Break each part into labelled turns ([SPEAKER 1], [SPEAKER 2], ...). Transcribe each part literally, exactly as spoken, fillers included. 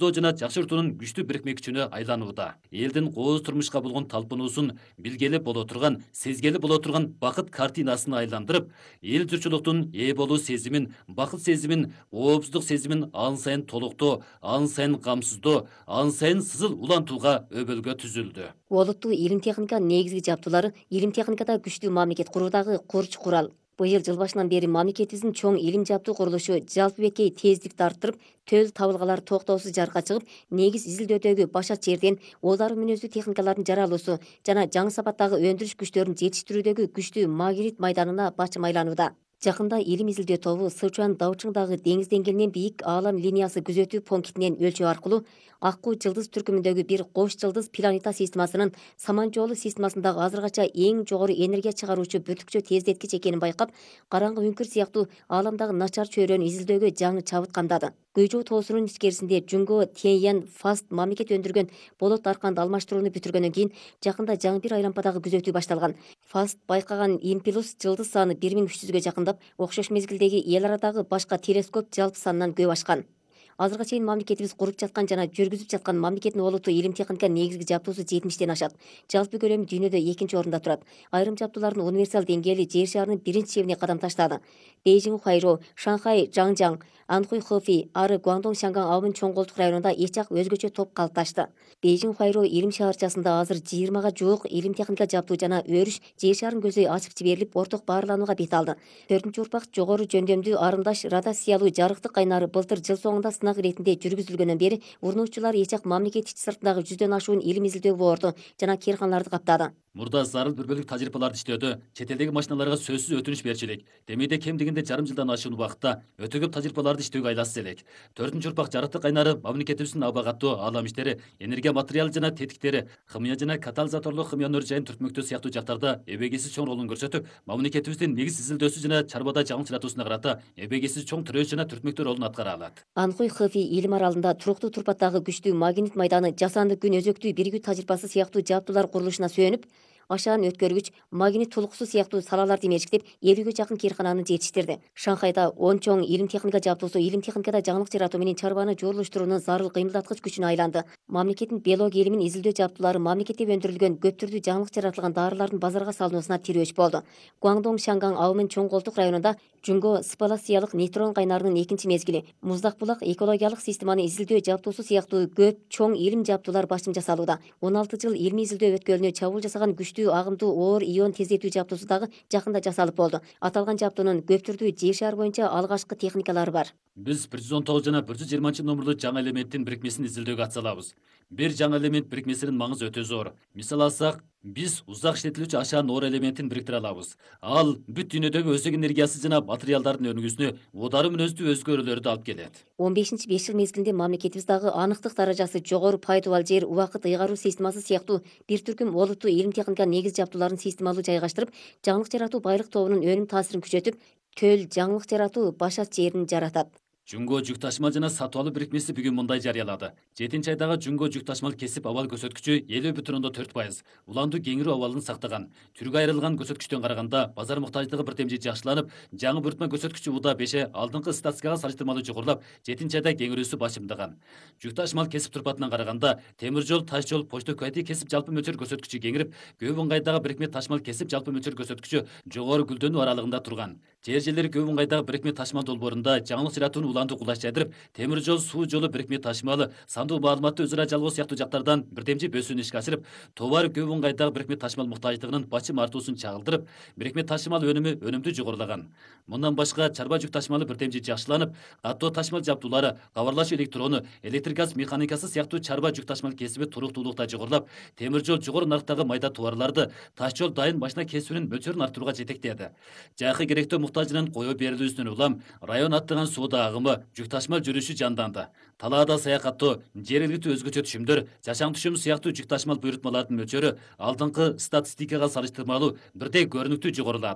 [SPEAKER 1] коопсуздоо жана жакшыртуунун күчтүү бирикме күчүнө айланууда. Элдин кооз турмушка болгон талпынуусун билгели боло турган, сезгели боло турган бакыт картинасына айландырып, эл журтчулуктун ээ болуу сезимин, бакыт сезимин, коопсуздук сезимин ан сайын толуктоо, ан сайын камсыздоо, ан сайын сызыл улантууга өбөлгө түзүлдү.
[SPEAKER 2] Олуттуу илим техника негизги жаптуулары илим техникада күчтүү мамлекет куруудагы курч курал. Быйыл жыл башынан бери мамлекетибиздин чоң илим жаптуу курулушу жалпы беткей тездикти арттырып, төл табылгалар токтоосуз жаркка чыгып, негиз изилдөөдөгү башат жерден оолар мүнөздүү техникалардын жаралуусу жана жаңы сапаттагы өндүрүш күчтөрүн жетиштирүүдөгү күчтүү магирит майданына бачым айланууда. Жакында илим изилдөө тобу Сычуан Даучыңдагы деңиз деңгээлинен бийик аалам линиясы күзөтүү пунктинен өлчөө аркылуу Аккуу жылдыз түркүмүндөгү бир кош жылдыз планета системасынын саман жолу системасындагы азыркыча эң жогору энергия чыгаруучу бүттүкчө тездеткич экенин байкап, караңгы үңкүр сыяктуу ааламдагы начар чөйрөнү изилдөөгө жаңы чабыт камдады. Гүйжөө тоосунун ичкерисинде Жүнгө Тяньян Фаст мамлекет өндүргөн болот арканды алмаштырууну бүтүргөндөн кийин жакында жаңы бир айлампадагы күзөтүү башталган. Фаст байкаган импулс жылдыз саны бир миң үч жүзгө жакындап, окшош мезгилдеги эл арадагы башка телескоп жалпы санынан көп ашкан. Азыркыга чейин мамлекетибиз куруп жаткан жана жүргүзүп жаткан мамлекеттин олуттуу илим техника негизги жаптуусу жетимиштен ашат. Жалпы көлөмү дүйнөдө экинчи орунда турат. Айрым жаптуулардын универсал деңгээли жер шарынын биринчи чебине кадам таштады. Бейжиң Хайро, Шанхай Жаңжаң, Анхуй Хофи, ары Гуандong Шанган абын чоң колдук районунда эч жак өзгөчө топ калыпташты. Бейжиң Хайро илим шаарчасында азыр жыйырмага жуук илим техника жаптуу жана өрүш жер шарын көзөй ачып жиберилип, орток баарланууга бет алды. төртүнчү урпак жогору жөндөмдүү арымдаш радиациялуу жарыктык кайнары былтыр жыл соңунда сынак иретинде жүргүзүлгөндөн бери урнуучулар эч жак мамлекет ич сыртындагы жүздөн ашуун илим изилдөө борду жана кээрканаларды каптады.
[SPEAKER 1] Мурда зарыл бир бөлүк тажрыйбаларды иштөөдө чет элдеги машиналарга сөзсүз өтүнүч берчү элек. Демейде кем дегенде жарым жылдан ашуун убакытта өтө көп тажрыйбаларды иштөөгө айлашса элек. төртүнчү урпак жарыктык кайнары мамлекетибиздин абагаттуу аалам иштери, энергия материалы жана тетиктери, химия жана катализаторлук химиянөр жайын түртмөктөө сыяктуу жактарда эбегейсиз чоң ролун көрсөтүп, мамлекетибиздин негиз изилдөөсү жана чарбада жаңы чыратуусуна карата эбегейсиз чоң тирөөш жана түртмөктөө ролун аткара алат.
[SPEAKER 2] Анхуй Хофи илим аралында туруктуу турпаттагы күчтүү магнит майданы жасанды күн өзөктүү биригүү тажрыйбасы сыяктуу жаптуулар курулушуна сүйөнүп, ашаан өткөргүч, магнит тулкусу сыяктуу салаларды имечктеп, элүүгө жакын кээркананы жетиштирди. Шанхайда он чоң илим техника жаптуусу илим техникада жаңылык жаратуу менен чарбаны жуурулуштуруунун зарыл кыймылдаткыч күчүнө айланды. Мамлекеттин биология илимин изилдөө жаптуулары мамлекетте өндүрүлгөн көп түрдүү жаңылык жаратылган дарылардын базарга салынуусуна тирөөч болду. Гуандong Шанган абымын чоң колтук районунда Жүнгө спалациялык нейтрон кайнарынын экинчи мезгили, Муздак булак экологиялык системаны изилдөө жаптуусу сыяктуу көп чоң илим жаптуулар башым жасалууда. он алты жыл илмий изилдөө өткөлүнө чабуул жасаган күчтүү агымдуу оор ион тездетүү жаптуусу дагы жакында жасалып болду. Аталган жаптуунун көп түрдүү жер шаар боюнча алгачкы техникалары бар.
[SPEAKER 1] Биз бир жүз он тогуз жана бир жүз жыйырманчы номурлуу жаңы элементтин бирикмесин изилдөөгө атсалабыз. Бир жаңы элемент бирикмесинин маңызы өтө зор. Мисал алсак, биз узак иштетилүүчү ашаан оор элементин бириктире алабыз. Ал бүт дүйнөдөгү өзөк энергиясы жана материалдардын өнүгүүсүнө удары мүнөздүү өзгөрүүлөрдү алып келет.
[SPEAKER 2] он бешинчи беш жыл мезгилинде мамлекетибиз дагы анықтық даражасы жогору пайдубал жер убакыт ыйгаруу системасы сыяктуу бир түркүм олуттуу илим техника негиз жаптууларын системалуу жайгаштырып, жаңылык жаратуу байлык тобунун өнүм таасирин күчөтүп, төл жаңылык жаратуу башат жерин жаратат.
[SPEAKER 1] Жүнгө жүк ташмал жана сатып алуу бирикмеси бүгүн мындай жарыялады. жетинчи айдагы Жүнгө жүк ташмал кесип абал көрсөткүчү элүү бүтүн ондон төрт пайыз. Уландуу кеңирүү абалын сактаган. Түргө айрылган көрсөткүчтөн караганда базар муктаждыгы бир темжи жакшыланып, жаңы буйртма көрсөткүчү уда беше алдыңкы статистикага салыштырмалуу жогорулап, жетинчи айда кеңирүүсү башымдаган. Жүк ташмал кесип турпатынан караганда, темир жол, таш жол, почта кайты кесип жалпы мөлчөр көрсөткүчү кеңирип, көп ыңгайдагы бирикме ташмал кесип жалпы мөлчөр көрсөткүчү жогору гүлдөнүү аралыгында турган. Жер жерлери көп ыңгайдагы бирикме ташмал долбоорунда жаңылык жаратууну уландуу кулаш жайдырып, темир жол, суу жолу, бирикме ташмалы, сандуу маалыматты өзара жалгоо сыяктуу жактардан бирдемчи бөсүүнү ишке ашырып, товар көп ыңгайдагы бирикме ташмал муктаждыгынын бачым артуусун чагылдырып, бирикме ташмал өнүмү өнүмдүү жогорулаган. Мындан башка чарба жүк ташмалы бирдемчи жакшыланып, каттоо ташмал жаптуулары, кабарлашуу электрону, электр газ механикасы сыяктуу чарба жүк ташмал кесиби туруктуулукта жогорулап, темир жол жогору нарктагы майда товарларды, таш жол дайын машина кесүүнүн мөлчөрүн арттырууга жетектеди. Жакы керектөө муктажынын коё берилүүсүнөн улам район аттаган сууда агымы, жүк ташмал жүрүшү жанданды. Талаада саякаттоо, жергиликтүү өзгөчө түшүмдөр, жашаң түшүм сыяктуу жүк ташмал буйрутмалардын мөлчөрү алдыңкы статистикага салыштырмалуу бирдей көрүнүктүү жогорулады.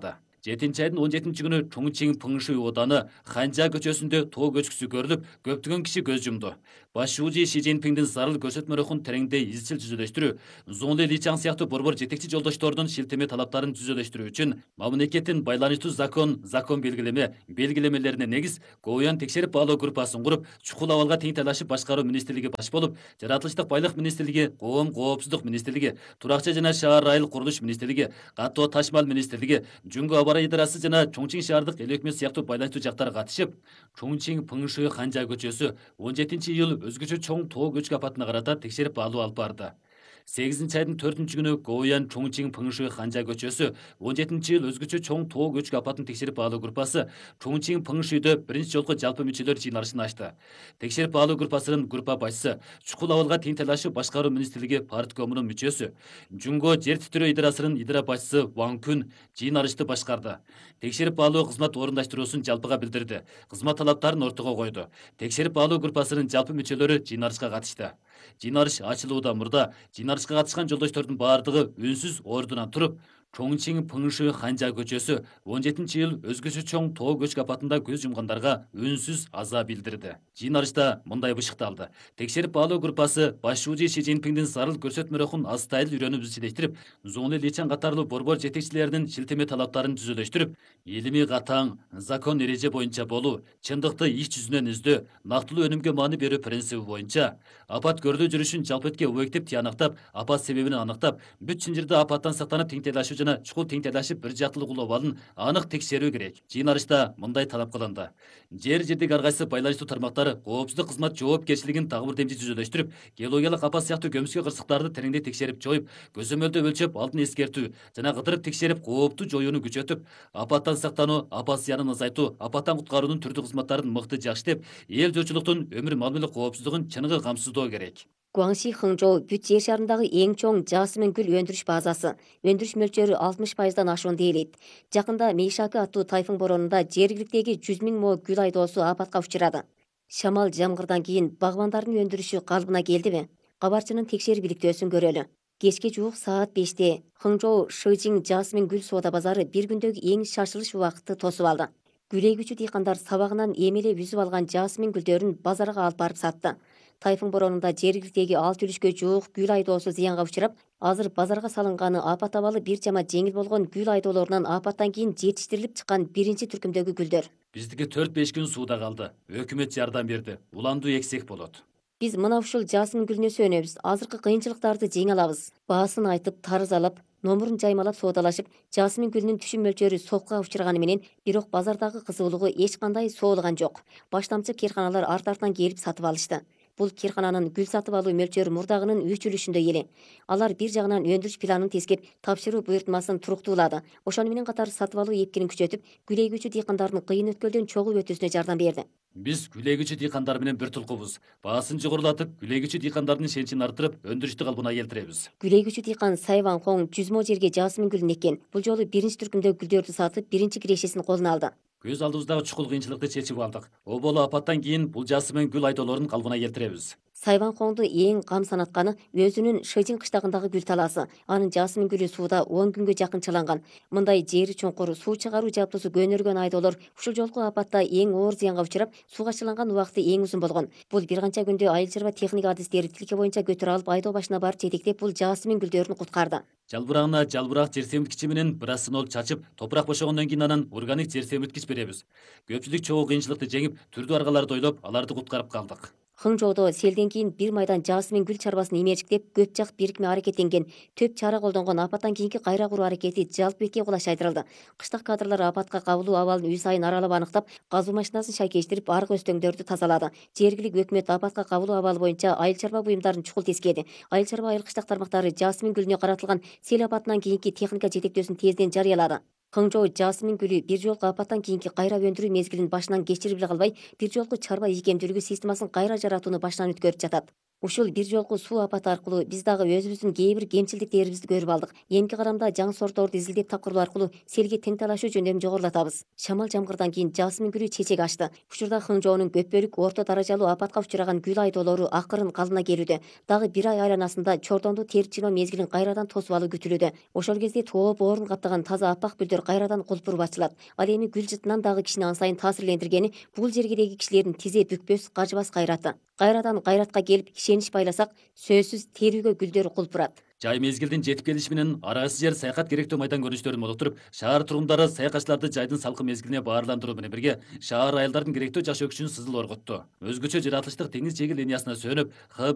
[SPEAKER 1] жетинчи айдын он жетинчи күнү Чоңчиң Пыңшуй ооданы Ханжа көчөсүндө тоо көчкүсү көрүлүп, көптөгөн киши көз жумду. Баш шуужи Ши Цзиньпиңдин зарыл көрсөтмө рухун тереңдей изчил түзүлөштүрүү, Зуңли Личаң сыяктуу борбор жетекчи жолдоштордун шилтеме талаптарын түзүлөштүрүү үчүн мамлекеттин байланыштуу закон, закон белгилеме, белгилемелерине негиз Гоуян текшерип баалоо группасын куруп, чукул абалга тең талашып башкаруу министрлиги баш болуп, жаратылыштык байлык министрлиги, коом коопсуздук министрлиги, туракчы жана шаар райыл курулуш министрлиги, каттоо таш мал министрлиги, Жүнгө Абара идарасы жана Чоңчиң шаардык эл өкмөт сыяктуу байланыштуу жактар катышып, Чоңчиң Пыңшуй Ханжа көчөсү он жетинчи июль өзгөчө чоң тоо көчкү апатына карата текшерип баалоо алып барды. сегизинчи айдын төртүнчү күнү Гоуян Чоңчиң Пыңшуй Ханжа көчөсү он жетинчи июль өзгөчө чоң тоо көчкү апатын текшерип баалоо группасы Чоңчиң Пыңшуйдө биринчи жолку жалпы мүчөлөр жыйналышын ачты. Текшерип баалоо группасынын группа башчысы, чукул абалга тең талашып башкаруу министрлиги парткомунун мүчөсү, Жүнгө жер титирөө идарасынын идара башчысы Ван Күн жыйналышты башкарды. Текшерип баалоо кызмат орундаштыруусун жалпыга билдирди. Кызмат талаптарын ортого койду. Текшерип баалоо группасынын жалпы мүчөлөрү жыйналышка катышты. Жыйналыш ачылуудан мурда жыйналышка катышкан жолдоштордун баардыгы үнсүз ордунан туруп, Чоңчиң Пыңшуй Ханжа көчөсү он жетинчи июль өзгөчө чоң тоо көчкү апатында көз жумгандарга үнсүз аза билдирди. Жыйналышта мындай бышыкталды. Текшерип баалоо группасы баш шуужи Ши Цзиньпиңдин зарыл көрсөтмө рухун азтайыл үйрөнүп изчилештирип, Зуңли Личаң катарлуу борбор жетекчилеринин шилтеме талаптарын түзүлөштүрүп, илимий катаң, закон эреже боюнча болуу, чындыкты иш жүзүнөн издөө, нактылуу өнүмгө маани берүү принциби боюнча апат көрүлүү жүрүшүн жалпытке объектив тыянактап, апат себебин аныктап, бүт Чынжырда апаттан сактанып тең талашуу жана чукул тең талашып бир жактылык абалын анык текшерүү керек. Жыйналышта мындай талап кылынды. Жер жердеги ар кайсы байланыштуу тармактар коопсуздук кызмат жоопкерчилигин дагы бир демчи түзүлөштүрүп, геологиялык апат сыяктуу көмүскө кырсыктарды тереңдей текшерип жоюп, көзөмөлдөө өлчөп алдын эскертүү жана кыдырып текшерип коопту жоюуну күчөтүп, апаттан сактануу, апат зыянын азайтуу, апаттан куткаруунун түрдүү кызматтарын мыкты жакшытып, эл журчулуктун өмүр мал мүлк коопсуздугун чыныгы камсыздоо керек.
[SPEAKER 2] Гуаңши Хыңжоу бүт жер шарындагы эң чоң жасмин гүл өндүрүш базасы. Өндүрүш мөлчөрү алтымыш пайыздан ашуун дээлейт. Жакында Мейшаки аттуу тайфун боронунда жергиликтеги жүз миң мо гүл айдоосу апатка учурады. Шамал жамгырдан кийин багбандардын өндүрүшү калыбына келдиби? Кабарчынын текшерип иликтөөсүн көрөлү. Кечке жуук саат беште Хыңжоу Шыжиң жасмин гүл соода базары бир күндөгү эң шашылыш убакытты тосуп алды. Гүл эгүүчү дыйкандар сабагынан эмелеп үзүп алган жасмин гүлдөрүн базарга алып барып сатты. Тайфун боронунда жергиликтеги алты үлүшкө жуук гүл айдоосу зыянга учурап, азыр базарга салынганы апат абалы бир жама жеңил болгон гүл айдоолорунан апаттан кийин жетиштирилип чыккан биринчи түркүмдөгү гүлдөр.
[SPEAKER 1] Биздики төрт беш күн сууда калды. Өкмөт жардам берди. Уланду эксек болот.
[SPEAKER 2] Биз мына ушул жасмин гүлүнө сүйөнөбүз. Азыркы кыйынчылыктарды жеңе алабыз. Баасын айтып, тарызалап, номурун жаймалап соодалашып, жасмин гүлүнүн түшүм мөлчөрү сокка учурганы менен, бирок базардагы кызуулугу эч кандай соолган жок. Баштамчы кирканалар арт-артан келип сатып алышты. Бул киркананын гүл сатып алуу мөлчөрү мурдагынын үч үлүшүндөй эле. Алар бир жагынан өндүрүш планын тескеп, тапшыруу буйртмасын туруктуулады. Ошону менен катар сатып алуу эпкинин күчөтүп, гүл эгүүчү дыйкандардын кыйын өткөлдөн чогуу өтүүсүнө жардам берди.
[SPEAKER 1] Биз гүл эгүүчү дыйкандар менен бир тулкубуз. Баасын жогорулатып, гүл эгүүчү дыйкандардын ишеничин арттырып, өндүрүштү калыбына келтиребиз.
[SPEAKER 2] Гүл эгүүчү дыйкан Сайван Хоң жүз мо жерге жасмин гүлүн эккен. Бул жолу биринчи түркүмдөгү гүлдөрдү сатып, биринчи кирешесин колуна алды.
[SPEAKER 1] Көз алдыбыздагы чукул кыйынчылыкты чечип алдык. Оболо апаттан кийин бул жасмин гүл айдоолорун калыбына келтиребиз.
[SPEAKER 2] Сайван Хоңду эң кам санатканы өзүнүн Шыжиң кыштагындагы гүл талаасы. Анын жасмин гүлү сууда он күнгө жакын чыланган. Мындай жери чуңкур суу чыгаруу жабдуусу көнөргөн айдоолор ушул жолку апатта эң оор зыянга учурап, сууга чыланган убакыты эң узун болгон. Бул бир канча күндө айыл чарба техника адистери тилке боюнча көтөрө алып, айдоо башына барып жетектеп, бул жасмин гүлдөрүн куткарды.
[SPEAKER 1] Жалбырагына жалбырак жер семирткичи менен брасинол чачып, топурак бошогондон кийин анан органик жер семирткич беребиз. Көпчүлүк чогуу кыйынчылыкты жеңип, түрдүү аргаларды ойлоп, аларды куткарып калдык.
[SPEAKER 2] Хыңжоодо селден кийин бир майдан жасмин гүл чарбасын имерчиктеп, көп жак бирикме аракеттенген, төп чара колдонгон апаттан кийинки кайра куруу аракети жалпы бекке кулаш айдырылды. Кыштак кадрлар апатка кабылуу абалын үй сайын аралап аныктап, казуу машинасын шайкештирип, аркы өстөңдөрдү тазалады. Жергилик өкмөт апатка кабылуу абалы боюнча айыл чарба буюмдарын чукул тескеди. Айыл чарба айыл кыштак тармактары жасмин гүлүнө каратылган сел апатынан кийинки техника жетектөөсүн тезден жарыялады. Хыңжоу жасмин гүлү бир жолку апаттан кийинки кайра өндүрүү мезгилин башынан кечирип эле калбай, бир жолку чарба ийкемдүүлүгү системасын кайра жаратууну башынан өткөрүп жатат. Ушул бир жолку суу апаты аркылуу биз дагы өзүбүздүн кээ бир кемчилдиктерибизди көрүп алдык. Эмки карамда жаңы сортторду изилдеп тапкыруу аркылуу селге тең талашуу жөндөмүн жогорулатабыз. Шамал жамгырдан кийин жасмин гүлү чечек ачты. Учурда Хыңжоонун көпөлүк орто даражалуу апатка учураган гүл айдоолору акырын калына келүүдө. Дагы бир ай айланасында чордонду терип жиноо мезгилин кайрадан тосуп алуу күтүлүүдө. Ошол кезде тоо боорун каптаган таза аппак гүлдөр кайрадан кулпуруп ачылат. Ал эми гүл жытынан дагы кишини ан сайын таасирлендиргени бул жергедеги кишилердин тизе бүкпөс, кажыбас кайраты. Кайрадан кайратка келип ишенич байласак, сөзсүз терүүгө гүлдөр кулпурат.
[SPEAKER 1] Жай мезгилдин жетип келиши менен арагысы жер саякат керектүү майдан көрүнүштөрүн молотуруп, шаар тургундары саякатчыларды жайдын салкын мезгилине баарландыруу менен бирге шаар айылдардын керектүү жашоо күчүн сызыл орготту. Өзгөчө жаратылыштык теңиз жээги линиясына сүйөнүп, Х